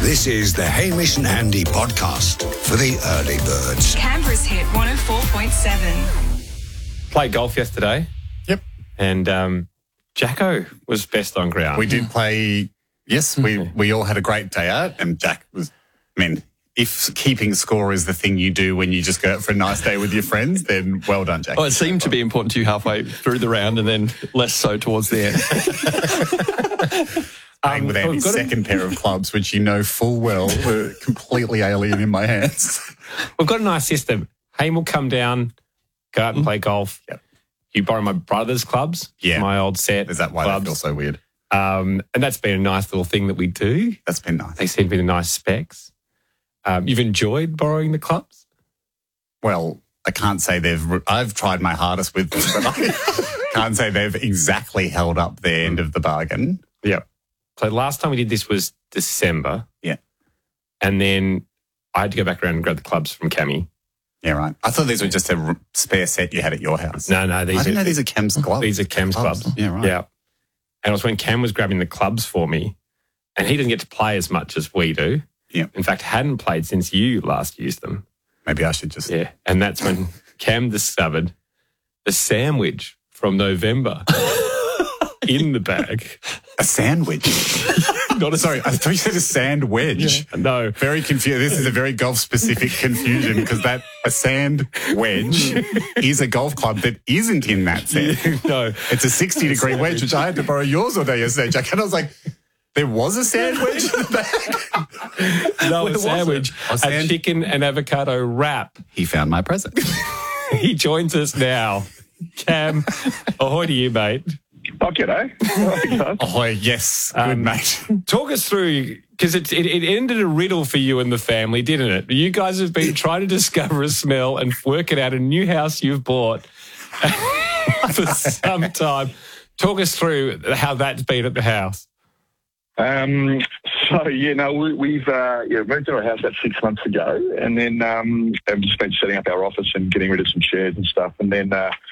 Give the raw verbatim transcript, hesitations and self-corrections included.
This is the Hamish and Andy podcast for the early birds. Canberra's hit one oh four point seven. Played golf yesterday. Yep. And um, Jacko was best on ground. We did play, yes, we, we all had a great day out, and Jack was, I mean, if keeping score is the thing you do when you just go out for a nice day with your friends, then well done, Jack. Oh, it seemed to be important to you halfway through the round and then less so towards the end. Playing Um, with we've Andy's got a- second pair of clubs, which you know full well were completely alien in my hands. We've got a nice system. Haim will come down, go out and play golf. Yep. You borrow my brother's clubs, Yeah. my old set. Is that why clubs. that feels so weird? Um, and that's been a nice little thing that we do. That's been nice. They seem to be the nice specs. Um, you've enjoyed borrowing the clubs? Well, I can't say they've, I've tried my hardest with them, but I can't say they've exactly held up their end of the bargain. Yeah. So last time we did this was December. Yeah. And then I had to go back around and grab the clubs from Cammy. Yeah, right. I thought these were just a r- spare set you had at your house. No, no, these I didn't are know these are Cam's gloves. these are Cam's clubs. Yeah, right. Yeah. And it was when Cam was grabbing the clubs for me, and he didn't get to play as much as we do. Yeah. In fact, hadn't played since you last used them. Maybe I should just... Yeah. And that's when Cam discovered the sandwich from November in the bag. A sandwich? Not a Sorry, I thought you said a sand wedge. No. Very confused. This is a very golf-specific confusion because that a sand wedge is a golf club that isn't in that set. No. It's a sixty-degree wedge, which I had to borrow yours all day yesterday, Jack. And I was like, there was a sand wedge in the bag? No, Where a was it? sandwich. A A sand- chicken and avocado wrap. He found my present. He joins us now. Cam, ahoy to you, mate. Oh, g'day. Oh, yes. Good, Um, mate. Talk us through, because it, it, it ended a riddle for you and the family, didn't it? You guys have been trying to discover a smell and work it out in a new house you've bought for some time. Talk us through how that's been at the house. Um, so, yeah, no, we, we've uh, yeah, moved to our house about six months ago, and then um, I've just been setting up our office and getting rid of some chairs and stuff. And then uh,